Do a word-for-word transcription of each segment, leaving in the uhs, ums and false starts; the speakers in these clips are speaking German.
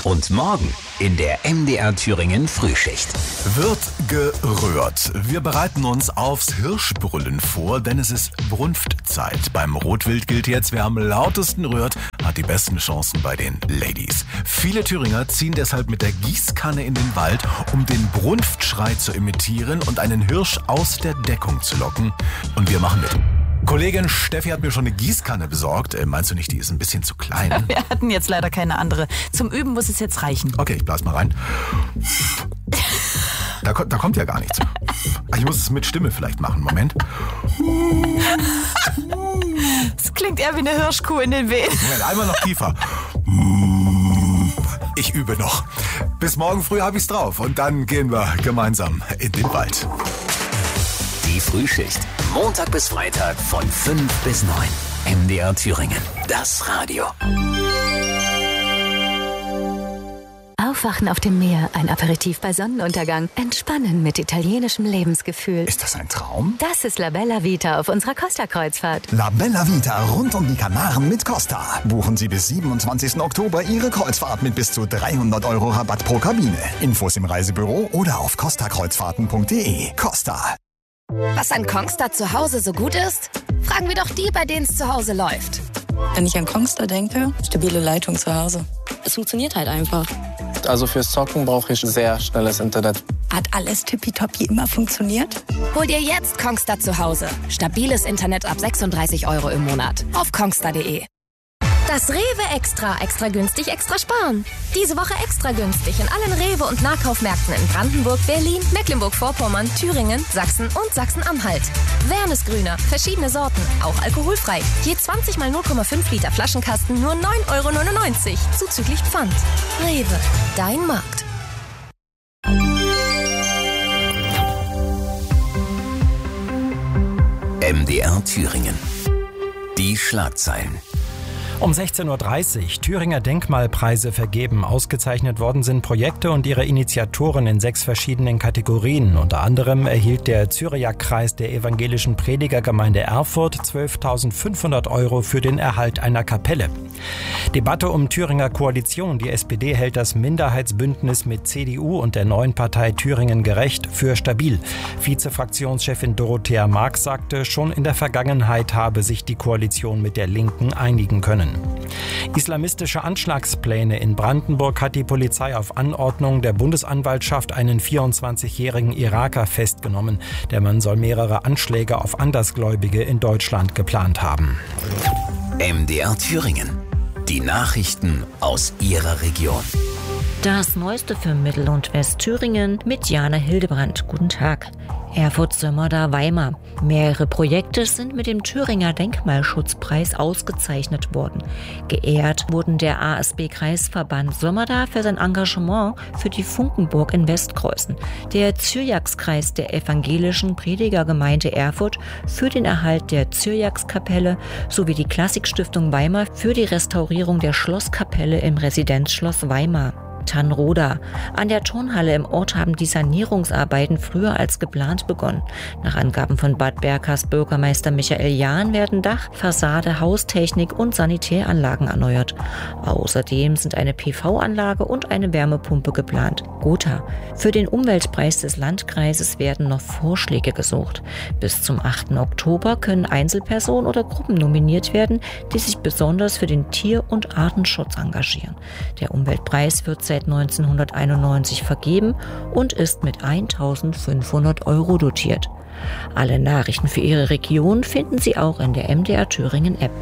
Und morgen in der M D R Thüringen Frühschicht. Wird gerührt. Wir bereiten uns aufs Hirschbrüllen vor, denn es ist Brunftzeit. Beim Rotwild gilt jetzt, wer am lautesten rührt, hat die besten Chancen bei den Ladies. Viele Thüringer ziehen deshalb mit der Gießkanne in den Wald, um den Brunftschrei zu imitieren und einen Hirsch aus der Deckung zu locken. Und wir machen mit. Kollegin Steffi hat mir schon eine Gießkanne besorgt. Äh, meinst du nicht, die ist ein bisschen zu klein? Wir hatten jetzt leider keine andere. Zum Üben muss es jetzt reichen. Okay, ich blas mal rein. Da, da kommt ja gar nichts. Ich muss es mit Stimme vielleicht machen. Moment. Das klingt eher wie eine Hirschkuh in den Wehen. Moment, einmal noch tiefer. Ich übe noch. Bis morgen früh habe ich's drauf. Und dann gehen wir gemeinsam in den Wald. Die Frühschicht. Montag bis Freitag von fünf bis neun. M D R Thüringen. Das Radio. Aufwachen auf dem Meer, ein Aperitif bei Sonnenuntergang, entspannen mit italienischem Lebensgefühl. Ist das ein Traum? Das ist La Bella Vita auf unserer Costa-Kreuzfahrt. La Bella Vita rund um die Kanaren mit Costa. Buchen Sie bis siebenundzwanzigsten Oktober Ihre Kreuzfahrt mit bis zu dreihundert Euro Rabatt pro Kabine. Infos im Reisebüro oder auf costa kreuzfahrten punkt de. Costa. Was an Kongstar zu Hause so gut ist? Fragen wir doch die, bei denen es zu Hause läuft. Wenn ich an Kongstar denke, stabile Leitung zu Hause. Es funktioniert halt einfach. Also fürs Zocken brauche ich sehr schnelles Internet. Hat alles tippitoppi immer funktioniert? Hol dir jetzt Kongstar zu Hause. Stabiles Internet ab sechsunddreißig Euro im Monat. Auf kongstar punkt de. Das Rewe Extra. Extra günstig, extra sparen. Diese Woche extra günstig in allen Rewe- und Nahkaufmärkten in Brandenburg, Berlin, Mecklenburg-Vorpommern, Thüringen, Sachsen und Sachsen-Anhalt. Wernesgrüner, verschiedene Sorten, auch alkoholfrei. Je zwanzig mal null Komma fünf Liter Flaschenkasten nur neun Euro neunundneunzig, zuzüglich Pfand. Rewe, dein Markt. M D R Thüringen. Die Schlagzeilen. Um sechzehn Uhr dreißig, Thüringer Denkmalpreise vergeben. Ausgezeichnet worden sind Projekte und ihre Initiatoren in sechs verschiedenen Kategorien. Unter anderem erhielt der Zyriakkreis der evangelischen Predigergemeinde Erfurt zwölftausendfünfhundert Euro für den Erhalt einer Kapelle. Debatte um Thüringer Koalition. Die S P D hält das Minderheitsbündnis mit C D U und der neuen Partei Thüringen gerecht für stabil. Vizefraktionschefin Dorothea Marx sagte, schon in der Vergangenheit habe sich die Koalition mit der Linken einigen können. Islamistische Anschlagspläne. In Brandenburg hat die Polizei auf Anordnung der Bundesanwaltschaft einen vierundzwanzigjährigen Iraker festgenommen. Der Mann soll mehrere Anschläge auf Andersgläubige in Deutschland geplant haben. M D R Thüringen. Die Nachrichten aus Ihrer Region. Das Neueste für Mittel- und Westthüringen mit Jana Hildebrandt. Guten Tag. Erfurt-Sömmerda-Weimar. Mehrere Projekte sind mit dem Thüringer Denkmalschutzpreis ausgezeichnet worden. Geehrt wurden der A S B-Kreisverband Sömmerda für sein Engagement für die Funkenburg in Westkreuzen, der Zyriakkreis der evangelischen Predigergemeinde Erfurt für den Erhalt der Zyriakkapelle sowie die Klassikstiftung Weimar für die Restaurierung der Schlosskapelle im Residenzschloss Weimar. Tannroda. An der Turnhalle im Ort haben die Sanierungsarbeiten früher als geplant begonnen. Nach Angaben von Bad Berkas Bürgermeister Michael Jahn werden Dach, Fassade, Haustechnik und Sanitäranlagen erneuert. Außerdem sind eine P V-Anlage und eine Wärmepumpe geplant. Gotha. Für den Umweltpreis des Landkreises werden noch Vorschläge gesucht. Bis zum achten Oktober können Einzelpersonen oder Gruppen nominiert werden, die sich besonders für den Tier- und Artenschutz engagieren. Der Umweltpreis wird seit neunzehnhunderteinundneunzig vergeben und ist mit eintausendfünfhundert Euro dotiert. Alle Nachrichten für Ihre Region finden Sie auch in der M D R Thüringen App.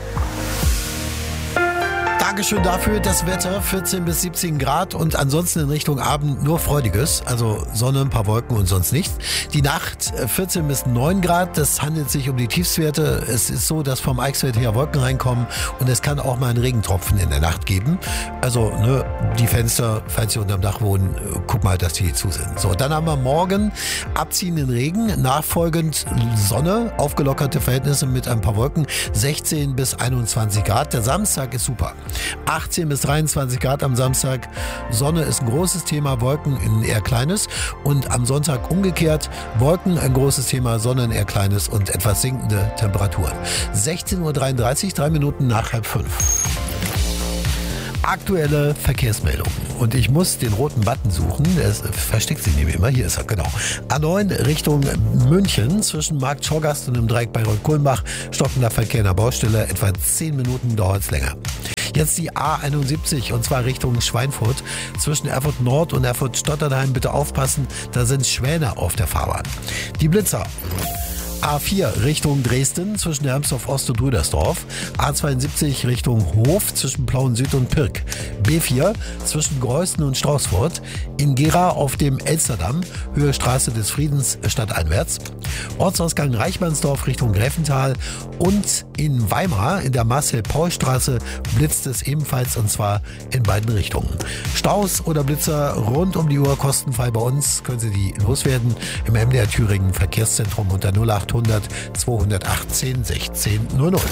Dankeschön dafür. Das Wetter vierzehn bis siebzehn Grad und ansonsten in Richtung Abend nur Freudiges. Also Sonne, ein paar Wolken und sonst nichts. Die Nacht vierzehn bis neun Grad. Das handelt sich um die Tiefstwerte. Es ist so, dass vom Eichsfeld her Wolken reinkommen und es kann auch mal einen Regentropfen in der Nacht geben. Also ne, die Fenster, falls Sie unterm Dach wohnen, guck mal, dass die zu sind. So, dann haben wir morgen abziehenden Regen, nachfolgend Sonne, aufgelockerte Verhältnisse mit ein paar Wolken, sechzehn bis einundzwanzig Grad. Der Samstag ist super. achtzehn bis dreiundzwanzig Grad am Samstag. Sonne ist ein großes Thema, Wolken ein eher kleines. Und am Sonntag umgekehrt, Wolken ein großes Thema, Sonne ein eher kleines und etwas sinkende Temperaturen. sechzehn Uhr dreiunddreißig, drei Minuten nach halb fünf. Aktuelle Verkehrsmeldung. Und ich muss den roten Button suchen. Der ist, versteckt sich nämlich immer. Hier ist er, genau. A neun Richtung München zwischen Markt Schorgast und dem Dreieck Bayreuth-Kulmbach. Stockender Verkehr in der Baustelle. Etwa zehn Minuten dauert es länger. Jetzt die A einundsiebzig und zwar Richtung Schweinfurt. Zwischen Erfurt Nord und Erfurt Stotternheim bitte aufpassen. Da sind Schwäne auf der Fahrbahn. Die Blitzer. A vier Richtung Dresden zwischen Hermsdorf Ost und Rüdersdorf. A zweiundsiebzig Richtung Hof zwischen Plauen Süd und Pirk. B vier zwischen Greußen und Straußfurt. In Gera auf dem Elsterdamm, Höhe Straße des Friedens stadteinwärts. Ortsausgang Reichmannsdorf Richtung Gräfental. Und in Weimar in der Marcel-Paul-Straße blitzt es ebenfalls und zwar in beiden Richtungen. Staus oder Blitzer rund um die Uhr kostenfrei bei uns. Können Sie die loswerden im M D R Thüringen Verkehrszentrum unter null achthundert zweihundertachtzehn sechzehn null null.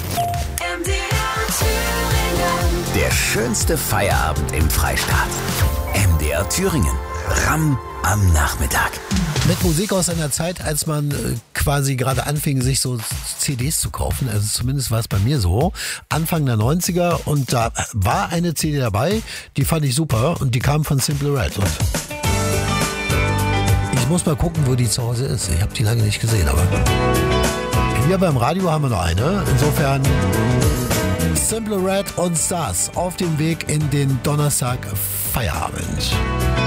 Der schönste Feierabend im Freistaat. M D R Thüringen. Ramm am Nachmittag. Mit Musik aus einer Zeit, als man äh, quasi gerade anfing, sich so C Ds zu kaufen. Also zumindest war es bei mir so. Anfang der neunziger und da war eine C D dabei, die fand ich super und die kam von Simple Red. Und ich muss mal gucken, wo die zu Hause ist. Ich habe die lange nicht gesehen, aber hier beim Radio haben wir noch eine. Insofern Simple Red und Stars auf dem Weg in den Donnerstag Feierabend.